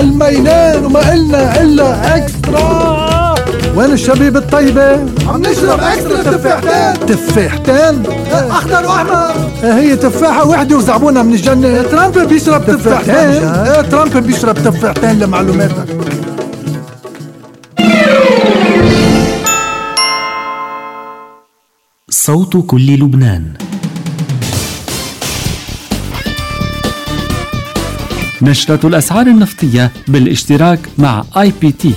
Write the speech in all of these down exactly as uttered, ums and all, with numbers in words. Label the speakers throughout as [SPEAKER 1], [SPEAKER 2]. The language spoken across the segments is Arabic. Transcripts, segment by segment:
[SPEAKER 1] عالميلان وما قلنا إلا إكسترا. وين الشبيب الطيبة؟
[SPEAKER 2] عم نشرب إكسترا تفاحتين.
[SPEAKER 1] تفاحتين؟
[SPEAKER 2] أخضر وأحمر.
[SPEAKER 1] هي تفاحة وحدة وزعبونها من الجنة. ترامب بيشرب تفاحتين. ايه ترامب بيشرب تفاحتين لمعلوماتك.
[SPEAKER 3] صوت كل لبنان. نشرة الأسعار النفطية بالاشتراك مع آي بي تي.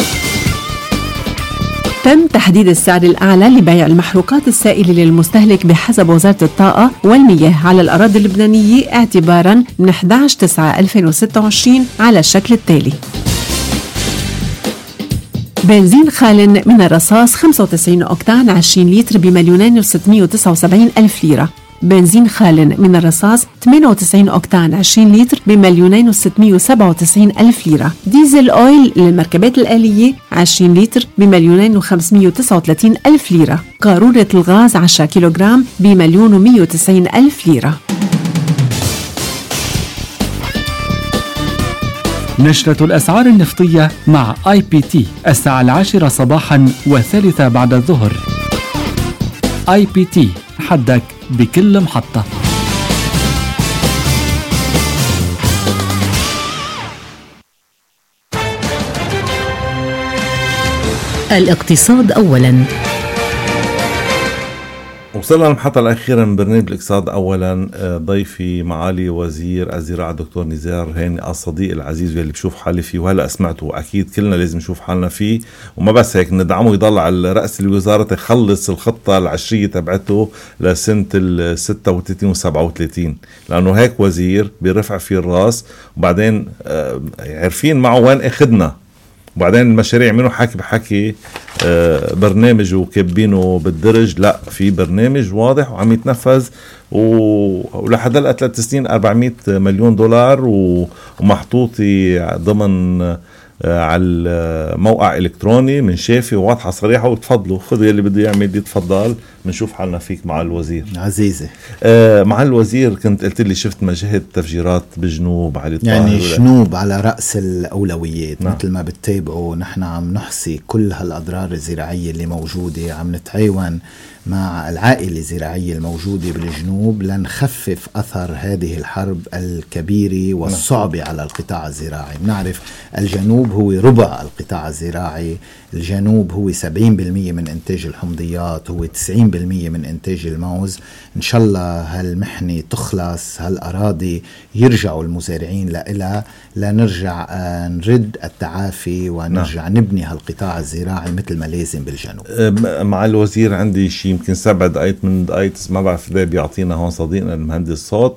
[SPEAKER 4] تم تحديد السعر الأعلى لبيع المحروقات السائلة للمستهلك بحسب وزارة الطاقة والمياه على الأراضي اللبنانية اعتباراً من أحد عشر تسعة ألفين وستة وعشرين على الشكل التالي: بنزين خالٍ من الرصاص خمسة وتسعين أوكتان عشرين لتر بمليونين وستمائة وتسعة وسبعين ألف ليرة. بنزين خالٍ من الرصاص ثمانية وتسعين أوكتان عشرين لتر بمليونين وستمائة وسبعة وتسعين ألف ليرة. ديزل أويل للمركبات الآلية عشرين لتر بمليونين وخمسمائة وتسعة وثلاثين ألف ليرة. قارورة الغاز عشرة كيلوغرام بمليون ومائة وتسعين ألف ليرة.
[SPEAKER 3] نشرة الأسعار النفطية مع آي بي تي الساعة العاشرة صباحاً والثالثة بعد الظهر. آي بي تي، حدك بكل محطة.
[SPEAKER 5] الاقتصاد أولاً.
[SPEAKER 6] وصلنا للمحطة الأخيرة من برنامج الاقتصاد أولا. ضيفي معالي وزير الزراعة دكتور نزار هاني، الصديق العزيز واللي بشوف حالي فيه وهلأ سمعته أكيد كلنا لازم نشوف حالنا فيه، وما بس هيك ندعمه يضل على رأس الوزارة يخلص الخطة العشرية تبعته لسنة الستة وثلاثين وسبعة وثلاثين، لأنه هيك وزير بيرفع فيه الراس وبعدين عارفين معه وين اخدنا، وبعدين المشاريع منه حكي بحكي برنامج وكبينه بالدرج. لا، في برنامج واضح وعم يتنفذ، ولحد هلا ثلاث سنين أربعمائة مليون دولار ومحطوطي ضمن على الموقع الكتروني من شافي واضحه صريحه. وتفضلوا خذوا يلي بده يعمل يتفضل، بنشوف حالنا فيك مع الوزير.
[SPEAKER 7] عزيزي
[SPEAKER 6] آه مع الوزير، كنت قلت لي شفت مجهد تفجيرات بجنوب علي الطاهر،
[SPEAKER 7] يعني جنوب على رأس الأولويات. نعم. مثل ما بتتابعوا نحن عم نحصي كل هالأضرار الزراعية اللي موجودة، عم نتعاون مع العائلة الزراعية الموجودة بالجنوب لنخفف أثر هذه الحرب الكبيرة والصعبة على القطاع الزراعي. نعرف الجنوب هو ربع القطاع الزراعي، الجنوب هو سبعين بالمئة من إنتاج الحمضيات، هو تسعين بالمئة من إنتاج الموز. إن شاء الله هالمحنة تخلص، هالأراضي يرجعوا المزارعين لإلها، لنرجع نرد التعافي ونرجع نعم. نبني هالقطاع الزراعي مثل ما لازم بالجنوب.
[SPEAKER 6] مع الوزير عندي شيء يمكن سبع دقايق من دقايق ما بعرف إذا بيعطينا هون صديقنا المهندس صوت.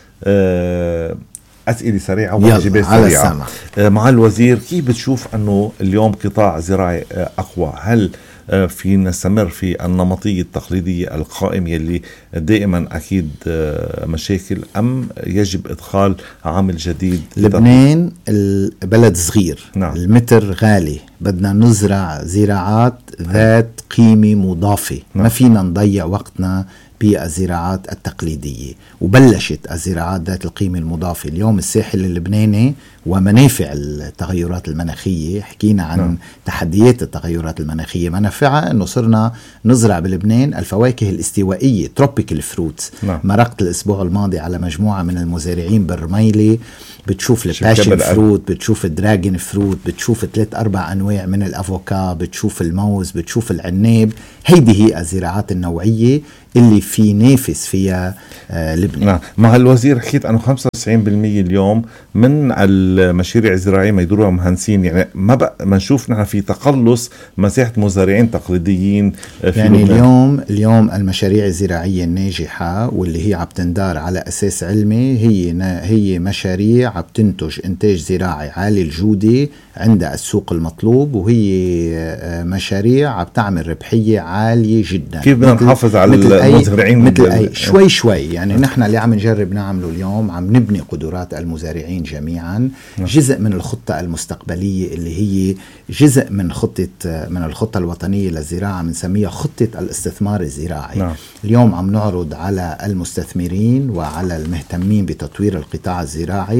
[SPEAKER 6] أسئلة سريعة وواجبات سريعة. مع الوزير، كيف بتشوف أنه اليوم قطاع زراعي أقوى؟ هل في نستمر في النمطية التقليدية القائمة اللي دائما أكيد مشاكل، أم يجب إدخال عامل جديد؟
[SPEAKER 7] لبنان البلد صغير.
[SPEAKER 6] نعم.
[SPEAKER 7] المتر غالي، بدنا نزرع زراعات ذات قيمة مضافة. نعم. ما فينا نضيع وقتنا بالزراعات التقليدية، وبلشت الزراعات ذات القيمة المضافة. اليوم الساحل اللبناني ومنافع التغيرات المناخية، حكينا عن نعم. تحديات التغيرات المناخية، منافعها أنه صرنا نزرع بلبنان الفواكه الاستوائية tropical fruits. نعم. مرقت الأسبوع الماضي على مجموعة من المزارعين بالرميلي، بتشوف الباشن فروت، بتشوف الدراجون فروت، بتشوف ثلاث أربع أنواع من الأفوكا، بتشوف الموز، بتشوف العناب. هيدي هي الزراعات النوعية اللي في نافس فيها آه لبنان.
[SPEAKER 6] نعم. مع الوزير حكيت أنه خمسة وتسعين بالمئة اليوم من المشاريع الزراعية ما يدوروا مهندسين، يعني ما بقى ما نشوف نحن في تقلص مساحة مزارعين تقليديين في
[SPEAKER 7] يعني
[SPEAKER 6] لبنان.
[SPEAKER 7] اليوم اليوم المشاريع الزراعية الناجحة واللي هي عم تندار على أساس علمي هي هي مشاريع عم تنتج إنتاج زراعي عالي الجودة عند السوق المطلوب، وهي مشاريع عم تعمل ربحية عالية جدا.
[SPEAKER 6] كيف بدنا نحافظ على المزارعين؟
[SPEAKER 7] مثل أي شوي شوي يعني م. نحن اللي عم نجرب نعمله اليوم عم نبني قدرات المزارعين جميعا. م. جزء من الخطة المستقبلية اللي هي جزء من خطة من الخطة الوطنية للزراعة بنسميها خطة الاستثمار الزراعي. م. اليوم عم نعرض على المستثمرين وعلى المهتمين بتطوير القطاع الزراعي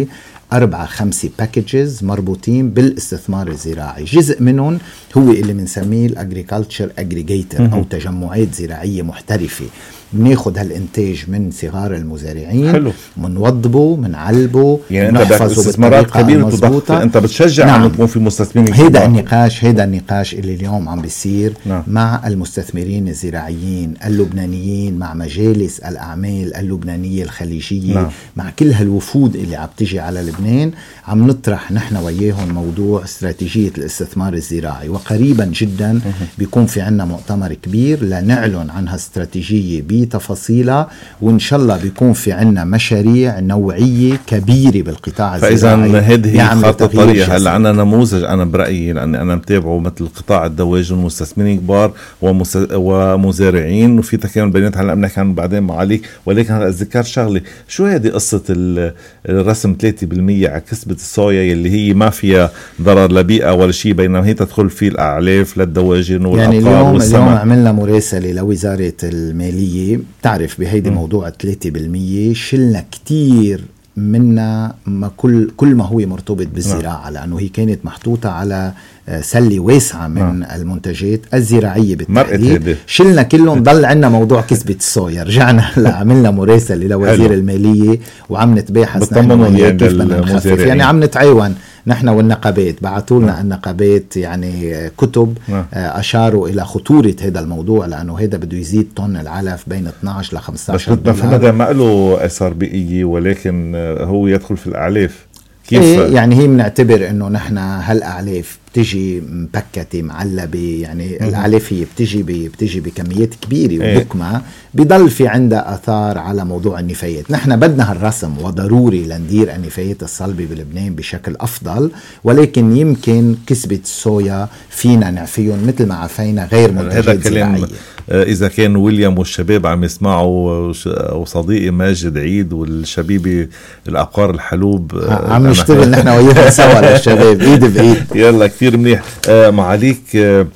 [SPEAKER 7] أربعة خمسة باكجز مربوطين بالاستثمار الزراعي. جزء منهم هو اللي بنسميه الأجريكالتشر أجريجيتر أو تجمعات زراعية محترفة. بناخد هالإنتاج من صغار المزارعين، منوضبه، منعلبه،
[SPEAKER 6] يعني نحفظه بالطريقة المضبوطة. أنت بتشجع نعم. أن يكون في مستثمرين.
[SPEAKER 7] هيدا النقاش هيدا النقاش اللي اليوم عم بيصير
[SPEAKER 6] نعم.
[SPEAKER 7] مع المستثمرين الزراعيين اللبنانيين، مع مجالس الأعمال اللبنانية الخليجية نعم. مع كل هالوفود اللي عم تجي على لبنان. عم نطرح نحن وياهم موضوع استراتيجية الاستثمار الزراعي، وقريبا جدا بيكون في عنا مؤتمر كبير لنعلن عنها استراتيجية بتفاصيلها، وإن شاء الله بيكون في عنا مشاريع نوعية كبيرة بالقطاع الزراعي.
[SPEAKER 6] فإذا هذه خط الطريق. هلا عنا نموذج أنا برأيي لأن أنا متابعه مثل قطاع الدواجن، مستثمرين كبار ومزارعين، وفي تكامل بينات. هلا بنحكي عن بعدين معاليك، ولكن هلا أذكر شغلة، شو هذه قصة الرسم ثلاثة بالمية على كسبة الصويا يلي هي ما فيها ضرر لبيئة ولا شيء، بينما هي تدخل في الأعلاف للدواجن والأبقار
[SPEAKER 7] يعني اليوم
[SPEAKER 6] والسمك.
[SPEAKER 7] اليوم عملنا مراسلة لوزارة المالية، تعرف بهيدي موضوع ثلاثة بالمية شلنا كتير منا ما كل كل ما هو مرتبط بالزراعة، لأنه هي كانت محطوطة على سلة واسعة من آه. المنتجات الزراعية بالتحديد. شلنا كلهم، ضل عنا موضوع كسبة الصويا. رجعنا عملنا مراسلة لوزير المالية وعم نتباحث نحن كيف بدنا نخفف، يعني عم نتعاون نحن والنقابات. بعثوا لنا النقابات يعني كتب آه. أشاروا إلى خطورة هذا الموضوع، لأنه هذا بده يزيد طن العلف بين اثناشر إلى خمسة عشر دولار.
[SPEAKER 6] هذا ما له أثر بيئي، ولكن هو يدخل في الأعلاف. كيف
[SPEAKER 7] إيه يعني هي بنعتبر إنه نحن هالأعلاف بتجي مبكتة معلبة، يعني م- الأعلاف هي بتجي بتجي بكميات كبيرة
[SPEAKER 6] إيه.
[SPEAKER 7] ودكمة، بيضل في عندها آثار على موضوع النفايات. نحن بدنا هالرسم وضروري لندير النفايات الصلبة بلبنان بشكل أفضل، ولكن يمكن كسبة الصويا فينا نعفيهم مثل ما عفينا غير منتجات زراعية.
[SPEAKER 6] إذا كان ويليام والشباب عم يسمعوا، وصديقي ماجد عيد والشبيبي الأبقار الحلوب
[SPEAKER 7] عم نشتغل نحن وياهم سوا للشباب إيد بإيد.
[SPEAKER 6] يلا كثير منيح. آه معاليك، آه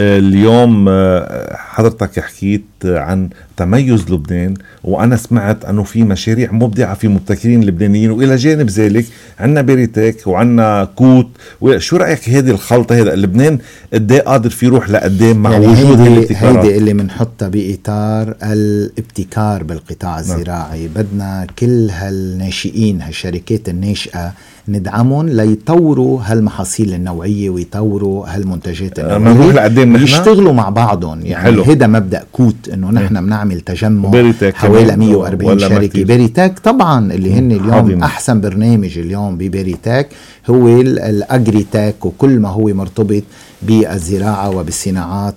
[SPEAKER 6] اليوم آه حضرتك حكيت عن تميز لبنان، وأنا سمعت أنه في مشاريع مبدعة في مبتكرين لبنانيين، وإلى جانب ذلك عنا بيريتك وعنا كوت. شو رأيك هذه الخلطة؟ هذا لبنان قديه قادر في روح لقدام مع يعني وجود
[SPEAKER 7] الابتكارات؟ هيدي اللي منحطها بإطار الابتكار بالقطاع الزراعي. نعم. بدنا كل هالناشئين، هالشركات الناشئة ندعمهم ليطوروا هالمحاصيل النوعية ويطوروا هالمنتجات النوعية، يشتغلوا مع بعضهم. يعني هذا مبدأ كوت، انه نحن بنعمل تجمع حوالي مية وأربعين شركة. بيريتك طبعا اللي هن اليوم حاضنة. احسن برنامج اليوم ببيريتك هو الاجريتك، وكل ما هو مرتبط بالزراعة وبالصناعات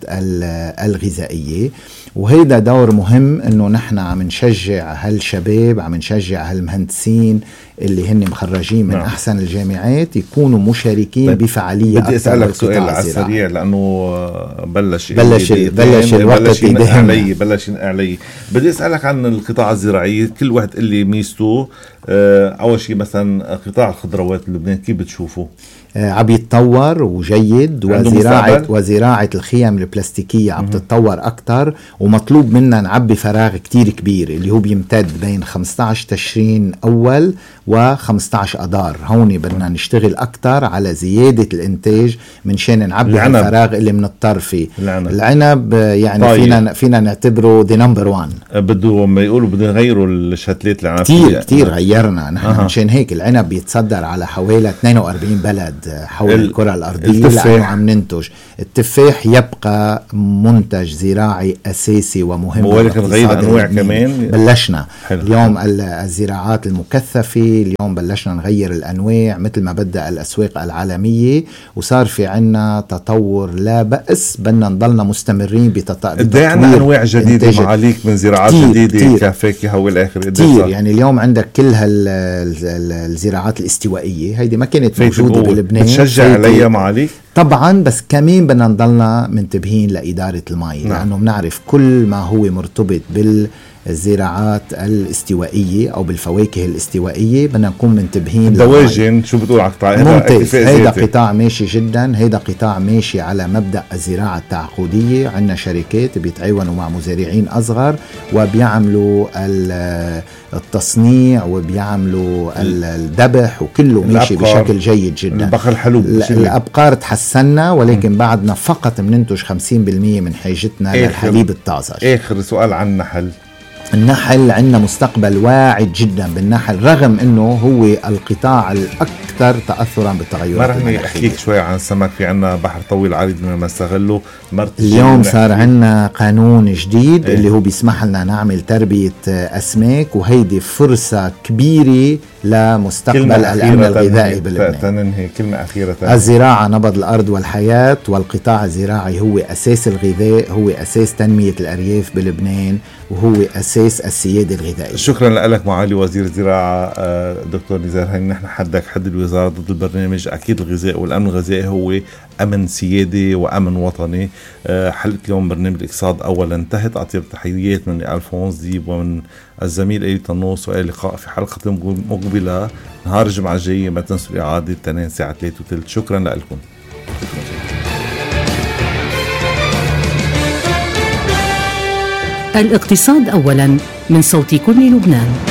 [SPEAKER 7] الغذائية. وهيدا دور مهم، انه نحن عم نشجع هالشباب، عم نشجع هالمهندسين اللي هن مخرجين من نعم. احسن الجامعات يكونوا مشاركين طيب. بفعالية.
[SPEAKER 6] بدي اسالك سؤال على السريع، لانه بلش
[SPEAKER 7] بلش بلش الوقت
[SPEAKER 6] يدهمني بلش علي. بدي اسالك عن القطاع الزراعي، كل واحد اللي ميزته. اول شيء مثلا قطاع الخضروات اللبنان كيف بتشوفه؟
[SPEAKER 7] عم يتطور وجيد، وزراعة وزراعة الخيام البلاستيكية عم تتطور أكتر، ومطلوب منا نعبي فراغ كتير كبير اللي هو بيمتد بين خمسة عشر تشرين أول و15 أدار. هوني بدنا نشتغل أكتر على زيادة الإنتاج من شان نعبي الفراغ اللي منضطر فيه. العنب, العنب يعني طيب. فينا فينا نعتبره the number one.
[SPEAKER 6] بدو ما يقولوا بدنا نغيروا الشتلات العنب
[SPEAKER 7] كتير كتير غيرنا نحن. أه. مشان هيك العنب بيتصدر على حوالي اثنين وأربعين بلد حول ال... الكرة الأرضية، لأنه عم ننتج. التفاح يبقى منتج زراعي أساسي ومهم،
[SPEAKER 6] ولكن غير أنواع كمان
[SPEAKER 7] بلشنا حلو. اليوم الزراعات المكثفة، اليوم بلشنا نغير الأنواع مثل ما بدأ الأسواق العالمية، وصار في عنا تطور لا بأس. بدنا نضلنا مستمرين بتطور.
[SPEAKER 6] قد ايه عنا أنواع جديدة معاليك من زراعات جديدة كفاكهة والآخر؟
[SPEAKER 7] كتير يعني اليوم عندك كل هالزراعات الاستوائية، هيدي ما كانت موجودة بلبنان.
[SPEAKER 6] بتشجع عليها معاليك؟
[SPEAKER 7] طبعا، بس كمان بدنا نضلنا منتبهين لإدارة الماء. نعم. لأنه بنعرف كل ما هو مرتبط بال الزراعات الاستوائية أو بالفواكه الاستوائية بدنا نكون منتبهين.
[SPEAKER 6] الدواجن شو بتقول على قطاع؟
[SPEAKER 7] ممتاز، هيدا قطاع ماشي جدا، هيدا قطاع ماشي على مبدأ الزراعة التعاقدية. عندنا شركات بيتعاونوا مع مزارعين أصغر وبيعملوا التصنيع وبيعملوا الذبح وكله ماشي بشكل جيد جدا.
[SPEAKER 6] البقر حلو،
[SPEAKER 7] الأبقار تحسنا ولكن م. بعدنا فقط بننتج خمسين بالمئة من حاجتنا للحليب الطازج.
[SPEAKER 6] آخر سؤال عن النحل.
[SPEAKER 7] النحل عندنا مستقبل واعد جدا بالنحل، رغم انه هو القطاع الاكثر تاثرا بالتغيرات
[SPEAKER 6] المناخيه. ما رح احكيك شوي عن السمك، في عندنا بحر طويل عريض بدنا ما نستغله.
[SPEAKER 7] اليوم صار عندنا قانون جديد إيه؟ اللي هو بيسمح لنا نعمل تربيه اسماك، وهيدي فرصه كبيره لمستقبل الامن الغذائي بلبنان.
[SPEAKER 6] تننهي كلمه اخيره. تنهي.
[SPEAKER 7] الزراعه نبض الارض والحياه، والقطاع الزراعي هو اساس الغذاء، هو اساس تنميه الارياف بلبنان، وهو أساس السيادة الغذائية.
[SPEAKER 6] شكرا لك معالي وزير الزراعة دكتور نزار هاني. نحن حدك حد الوزارة ضد البرنامج. أكيد الغذاء والأمن الغذائي هو أمن سيادي وأمن وطني. حلقة اليوم برنامج الاقتصاد أولا انتهت. أطيب تحيات من ألفونس ديب ومن الزميل إلي طنوس، وإلى اللقاء في حلقة مقبلة نهار الجمعة الجاية. ما تنسوا الإعادة تنين ساعة ثلاثة وثلث. شكرا لكم.
[SPEAKER 5] الاقتصاد أولاً من صوت كل لبنان.